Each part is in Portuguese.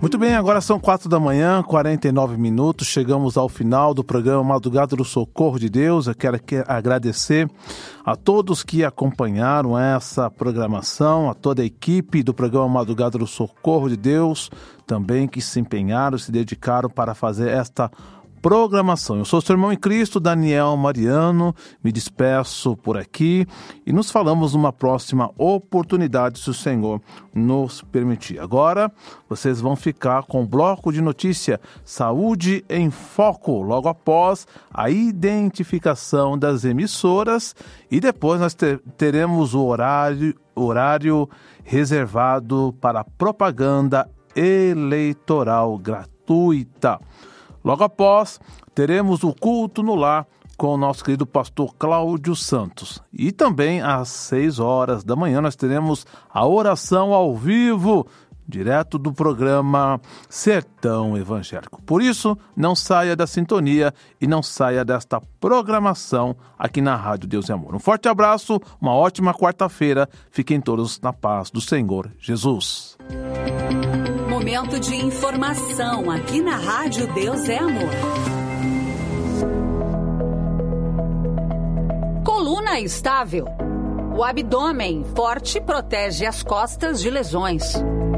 Muito bem, agora são 4h, 49 minutos, chegamos ao final do programa Madrugada do Socorro de Deus. Eu quero agradecer a todos que acompanharam essa programação, a toda a equipe do programa Madrugada do Socorro de Deus, também que se empenharam, se dedicaram para fazer esta programação. Eu sou seu irmão em Cristo, Daniel Mariano, me despeço por aqui e nos falamos numa próxima oportunidade, se o Senhor nos permitir. Agora, vocês vão ficar com o bloco de notícia Saúde em Foco, logo após a identificação das emissoras, e depois nós teremos o horário reservado para propaganda eleitoral gratuita. Logo após, teremos o culto no lar com o nosso querido pastor Cláudio Santos. E também às 6h nós teremos a oração ao vivo, direto do programa Sertão Evangélico. Por isso, não saia da sintonia e não saia desta programação aqui na Rádio Deus e Amor. Um forte abraço, uma ótima quarta-feira. Fiquem todos na paz do Senhor Jesus. Momento de informação aqui na Rádio Deus é Amor. Coluna estável. O abdômen forte protege as costas de lesões.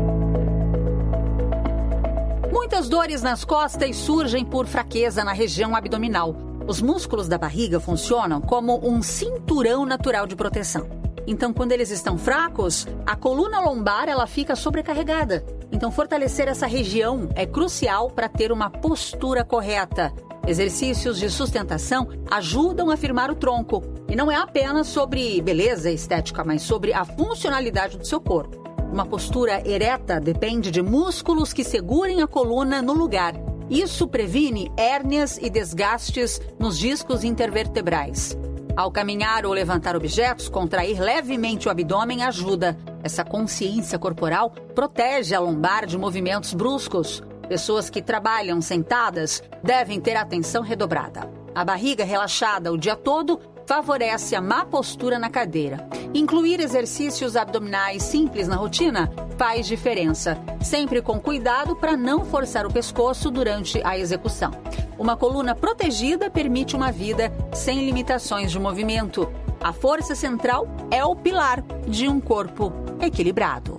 Muitas dores nas costas surgem por fraqueza na região abdominal. Os músculos da barriga funcionam como um cinturão natural de proteção. Então, quando eles estão fracos, a coluna lombar ela fica sobrecarregada. Então, fortalecer essa região é crucial para ter uma postura correta. Exercícios de sustentação ajudam a firmar o tronco. E não é apenas sobre beleza estética, mas sobre a funcionalidade do seu corpo. Uma postura ereta depende de músculos que segurem a coluna no lugar. Isso previne hérnias e desgastes nos discos intervertebrais. Ao caminhar ou levantar objetos, contrair levemente o abdômen ajuda. Essa consciência corporal protege a lombar de movimentos bruscos. Pessoas que trabalham sentadas devem ter atenção redobrada. A barriga relaxada o dia todo favorece a má postura na cadeira. Incluir exercícios abdominais simples na rotina faz diferença, sempre com cuidado para não forçar o pescoço durante a execução. Uma coluna protegida permite uma vida sem limitações de movimento. A força central é o pilar de um corpo equilibrado.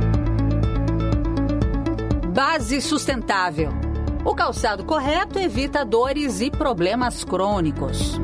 Base sustentável. O calçado correto evita dores e problemas crônicos.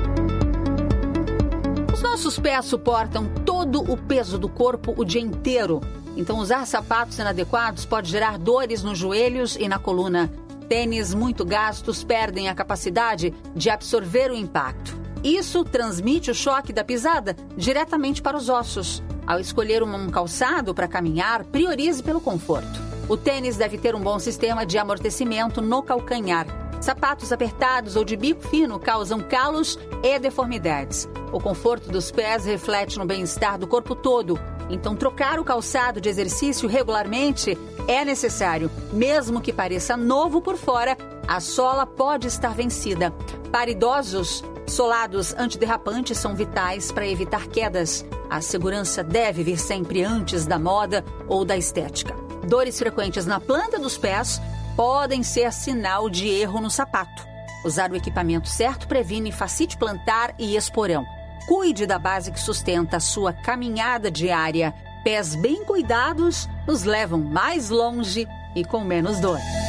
Os nossos pés suportam todo o peso do corpo o dia inteiro. Então, usar sapatos inadequados pode gerar dores nos joelhos e na coluna. Tênis muito gastos perdem a capacidade de absorver o impacto. Isso transmite o choque da pisada diretamente para os ossos. Ao escolher um calçado para caminhar, priorize pelo conforto. O tênis deve ter um bom sistema de amortecimento no calcanhar. Sapatos apertados ou de bico fino causam calos e deformidades. O conforto dos pés reflete no bem-estar do corpo todo. Então, trocar o calçado de exercício regularmente é necessário. Mesmo que pareça novo por fora, a sola pode estar vencida. Para idosos, solados antiderrapantes são vitais para evitar quedas. A segurança deve vir sempre antes da moda ou da estética. Dores frequentes na planta dos pés podem ser sinal de erro no sapato. Usar o equipamento certo previne fascite plantar e esporão. Cuide da base que sustenta a sua caminhada diária. Pés bem cuidados nos levam mais longe e com menos dor.